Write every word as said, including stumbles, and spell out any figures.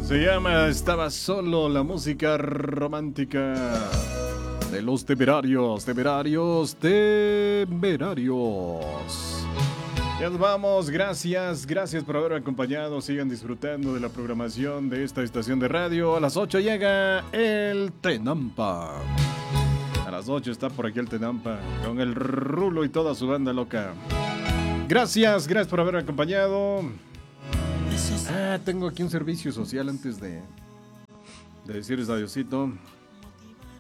Se llama Estaba Solo, la música romántica de los temerarios, temerarios, temerarios. Ya nos vamos, gracias, gracias por haber acompañado. Sigan disfrutando de la programación de esta estación de radio. A las ocho llega el Tenampa. A las ocho está por aquí el Tenampa con el Rulo y toda su banda loca. Gracias, gracias por haber acompañado. Ah, tengo aquí un servicio social antes de, de decirles adiosito.